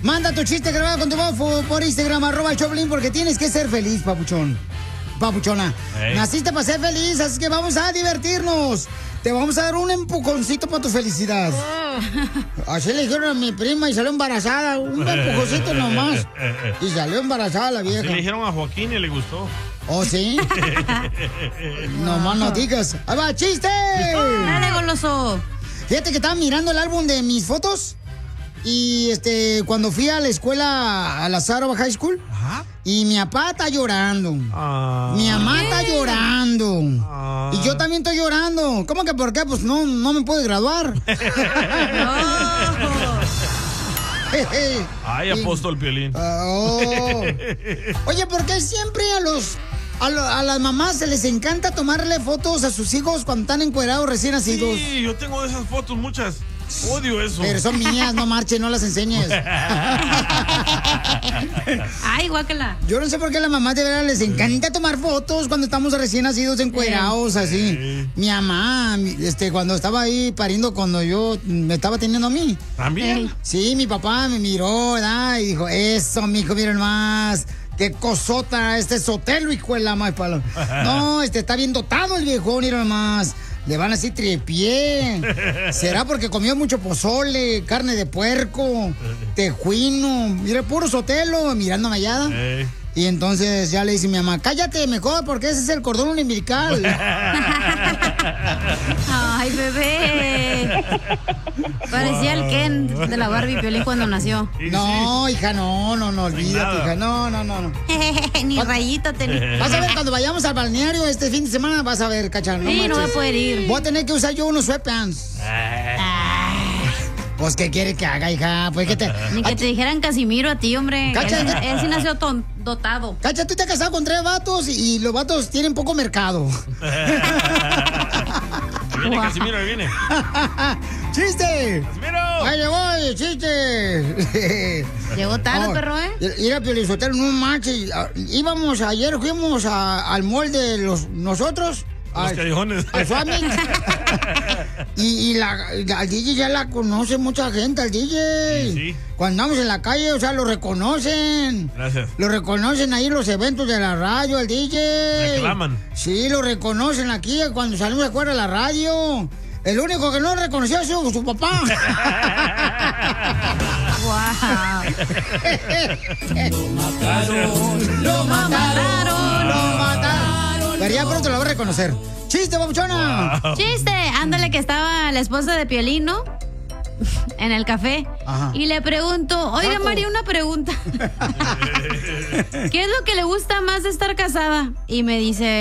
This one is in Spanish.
Manda tu chiste grabado con tu voz por Instagram, @Choplin, porque tienes que ser feliz, papuchón. Papuchona. Hey. Naciste para ser feliz, así que vamos a divertirnos. Te vamos a dar un empujoncito para tu felicidad. Así le dijeron a mi prima y salió embarazada. Un empujoncito nomás. Y salió embarazada la vieja. Así le dijeron a Joaquín y le gustó. ¿Oh, sí? Nomás no digas. ¡Ahí va, chiste! Dale, goloso. Fíjate que estaba mirando el álbum de mis fotos. Y cuando fui a la escuela, a la Sarova High School. Ajá. Y mi papá está llorando. Mi mamá está llorando. Y yo también estoy llorando. ¿Cómo que por qué? Pues no me puedo graduar. Ay, apóstol Piolín. Oye, ¿por qué siempre a las mamás se les encanta tomarle fotos a sus hijos cuando están encuerados recién nacidos? Sí, yo tengo de esas fotos muchas. Odio eso. Pero son mías, no marches, no las enseñes. Ay, guácala. Yo no sé por qué a las mamás de verdad les encanta tomar fotos cuando estamos recién nacidos encuerados, así. Mi mamá, cuando estaba ahí pariendo, cuando yo me estaba teniendo a mí. ¿También? Sí, mi papá me miró, ¿verdad? Y dijo, eso, mijo, miren más. Qué cosota, Sotelo, hijo de la más palo. No, está bien dotado el viejo, miren más. Le van así tripié. ¿Será porque comió mucho pozole, carne de puerco, tejuino? Mira, puro Sotelo, mirándome allá. Y entonces ya le dice mi mamá, cállate mejor porque ese es el cordón umbilical. Ay, bebé. Parecía el Ken de la Barbie Piolín cuando nació. No, hija, no, olvídate, hija, no. Ni rayita tenía. Vas a ver cuando vayamos al balneario este fin de semana, vas a ver, cachar. Sí, no voy a poder ir. Voy a tener que usar yo unos sweatpants. Pues, ¿qué quiere que haga, hija? Pues, Ni que te dijeran Casimiro a ti, hombre. Cacha, Él sí nació dotado. Cacha, tú te has casado con 3 vatos y los vatos tienen poco mercado. Viene Casimiro, ahí viene. ¡Chiste! ¡Casimiro! ¡Ahí le voy, chiste! Llegó tarde, perro, ¿eh? Ir a Piolizotelo, no manches. Ayer fuimos al mall de nosotros. Los callejones. Al Swami. y al DJ ya la conoce mucha gente, al DJ. Sí. Cuando andamos en la calle, o sea, lo reconocen. Gracias. Lo reconocen ahí en los eventos de la radio, al DJ. Reclaman. Sí, lo reconocen aquí cuando salimos de acuerdo a la radio. El único que no reconoció es su papá. Wow. Lo mataron. Pero ya pronto lo va a reconocer. ¡Chiste, babuchona! Wow. Chiste. Ándale, que estaba la esposa de Piolín, ¿no? En el café. Ajá. Y le pregunto, oiga, Taco. María, una pregunta. ¿Qué es lo que le gusta más de estar casada? Y me dice